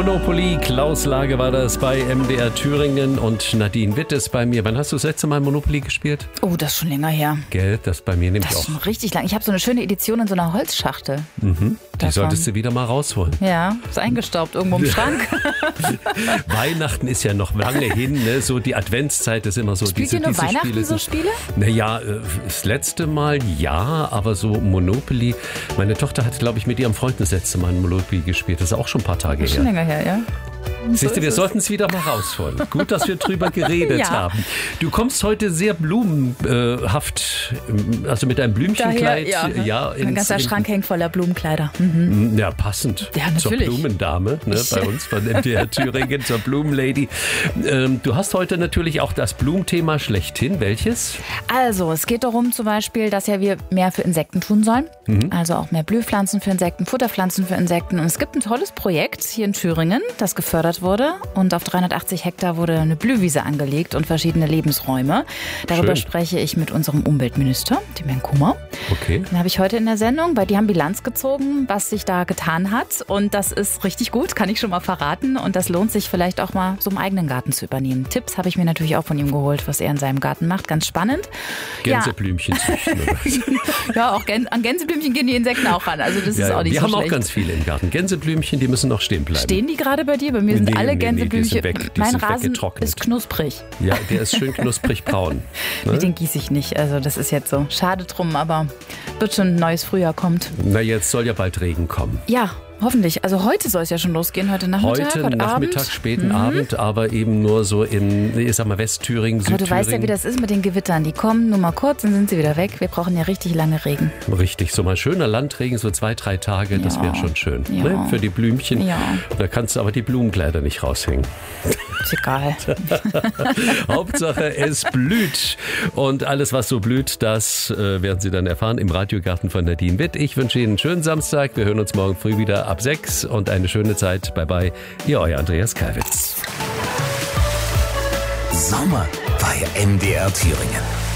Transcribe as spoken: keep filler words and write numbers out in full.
Monopoly. Klaus Lage war das bei M D R Thüringen und Nadine Witt ist bei mir. Wann hast du das letzte Mal Monopoly gespielt? Oh, das ist schon länger her. Gell, das bei mir nämlich Das ist auch. schon richtig lang. Ich habe so eine schöne Edition in so einer Holzschachtel. Mhm. Die Davon. solltest du wieder mal rausholen. Ja, ist eingestaubt irgendwo im Schrank. Weihnachten ist ja noch lange hin, ne? So die Adventszeit ist immer so. Spielt diese, ihr nur diese Weihnachten Spiele so sind- Spiele? Naja, äh, das letzte Mal ja, aber so Monopoly. Meine Tochter hat, glaube ich, mit ihrem Freund das letzte Mal ein Monopoly gespielt. Das ist auch schon ein paar Tage Das ist schon her. länger her, ja. Siehst du, ist wir es. sollten es wieder mal rausholen. Gut, dass wir drüber geredet Ja. haben. Du kommst heute sehr blumenhaft, also mit einem Blümchenkleid. Daher, ja. ins- Mein ganzer in- Schrank hängt voller Blumenkleider. Mhm. Ja, passend Ja, zur natürlich. Blumendame, ne, Ich- bei uns von M D R Thüringen, zur Blumenlady. Ähm, du hast heute natürlich auch das Blumenthema schlechthin. Welches? Also, es geht darum zum Beispiel, dass ja wir mehr für Insekten tun sollen. Also auch mehr Blühpflanzen für Insekten, Futterpflanzen für Insekten. Und es gibt ein tolles Projekt hier in Thüringen, das gefördert wurde. Und auf dreihundertachtzig Hektar wurde eine Blühwiese angelegt und verschiedene Lebensräume. Darüber Schön. spreche ich mit unserem Umweltminister, dem Herrn Kummer. Okay. Den habe ich heute in der Sendung, weil die haben Bilanz gezogen, was sich da getan hat. Und das ist richtig gut, kann ich schon mal verraten. Und das lohnt sich vielleicht auch mal so im eigenen Garten zu übernehmen. Tipps habe ich mir natürlich auch von ihm geholt, was er in seinem Garten macht. Ganz spannend. Gänseblümchen züchten. Oder? Ja, ja auch Gän an Gänseblümchen gehen die Insekten auch ran. Also das ist Ja, auch nicht wir so haben schlecht. auch ganz viele im Garten. Gänseblümchen, die müssen noch stehen bleiben. Stehen die gerade bei dir? Bei mir sind Nee, alle nee, nee, die Gänseblümchen. sind weg. Die mein sind Rasen weggetrocknet. ist knusprig. Ja, der ist schön knusprig braun. Mit Ne? den gieße ich nicht. Also das ist jetzt so. Schade drum, aber wird schon ein neues Frühjahr kommt. Na, jetzt soll ja bald Regen kommen. Ja, hoffentlich. Also heute soll es ja schon losgehen. Heute Nachmittag, Heute, heute Nachmittag, Abend. späten Abend, aber eben nur so in, ich sag mal, Westthüringen, Aber du Südthüringen. weißt ja, wie das ist mit den Gewittern. Die kommen nur mal kurz, dann sind sie wieder weg. Wir brauchen ja richtig lange Regen. Richtig, so mal schöner Landregen, so zwei, drei Tage, das Ja. wäre schon schön. Ja. Ne? Für die Blümchen. Ja. Da kannst du aber die Blumenkleider nicht raushängen. Ist egal. Hauptsache, es blüht. Und alles, was so blüht, das äh, werden Sie dann erfahren im Radiogarten von Nadine Witt. Ich wünsche Ihnen einen schönen Samstag. Wir hören uns morgen früh wieder ab sechs und eine schöne Zeit. Bye bye. Ihr euer Andreas Kalwitz. Sommer bei M D R Thüringen.